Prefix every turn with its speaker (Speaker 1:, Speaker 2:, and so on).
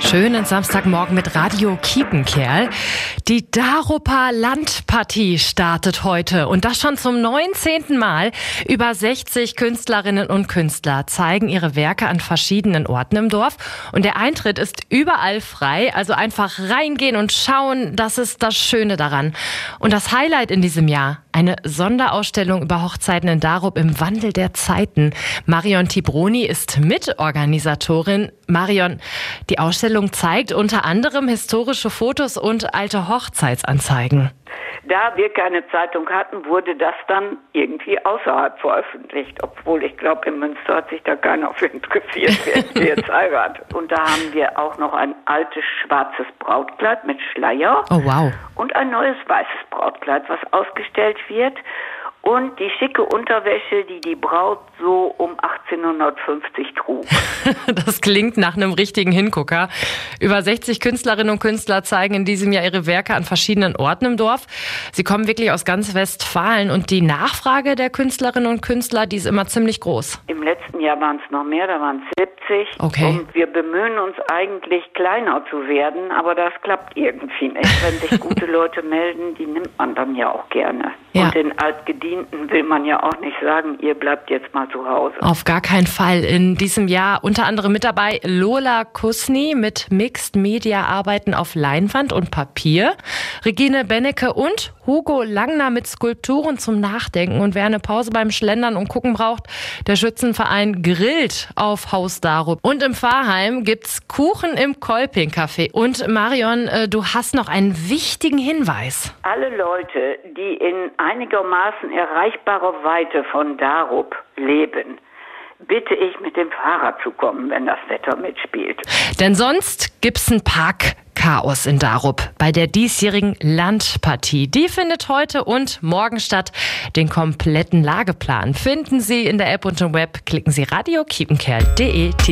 Speaker 1: Schönen Samstagmorgen mit Radio Kiepenkerl. Die Daruper Landpartie startet heute und das schon zum 19. Mal. Über 60 Künstlerinnen und Künstler zeigen ihre Werke an verschiedenen Orten im Dorf und der Eintritt ist überall frei, also einfach reingehen und schauen, das ist das Schöne daran. Und das Highlight in diesem Jahr, eine Sonderausstellung über Hochzeiten in Darup im Wandel der Zeiten. Marion Tibroni ist Mitorganisatorin. Marion, die Ausstellung zeigt unter anderem historische Fotos und alte Hochzeitsanzeigen.
Speaker 2: Da wir keine Zeitung hatten, wurde das dann irgendwie außerhalb veröffentlicht. Obwohl ich glaube, in Münster hat sich da keiner für interessiert, wer jetzt heiratet. Und da haben wir auch noch ein altes schwarzes Brautkleid mit Schleier.
Speaker 1: Oh wow.
Speaker 2: Und ein neues weißes Brautkleid, was ausgestellt wird. Und die schicke Unterwäsche, die die Braut so um 1850 trug.
Speaker 1: Das klingt nach einem richtigen Hingucker. Über 60 Künstlerinnen und Künstler zeigen in diesem Jahr ihre Werke an verschiedenen Orten im Dorf. Sie kommen wirklich aus ganz Westfalen und die Nachfrage der Künstlerinnen und Künstler, die ist immer ziemlich groß.
Speaker 2: Im letzten Jahr waren es noch mehr, da waren es 70.
Speaker 1: Okay.
Speaker 2: Und wir bemühen uns eigentlich, kleiner zu werden, aber das klappt irgendwie nicht. Wenn sich gute Leute melden, die nimmt man dann ja auch gerne.
Speaker 1: Ja.
Speaker 2: Und den Altgedienten will man ja auch nicht sagen, ihr bleibt jetzt mal zu Hause.
Speaker 1: Auf gar keinen Fall. In diesem Jahr unter anderem mit dabei Lola Kusny mit Mixed Media Arbeiten auf Leinwand und Papier, Regine Bennecke und Hugo Langner mit Skulpturen zum Nachdenken. Und wer eine Pause beim Schlendern und Gucken braucht, der Schützenverein grillt auf Haus Darup. Und im Pfarrheim gibt's Kuchen im Kolping-Café. Und Marion, du hast noch einen wichtigen Hinweis.
Speaker 2: Alle Leute, die in einigermaßen erreichbarer Weite von Darup leben, bitte ich, mit dem Fahrrad zu kommen, wenn das Wetter mitspielt.
Speaker 1: Denn sonst gibt's ein Parkchaos in Darup bei der diesjährigen Landpartie. Die findet heute und morgen statt. Den kompletten Lageplan finden Sie in der App und im Web. Klicken Sie radiokiepenkerl.de.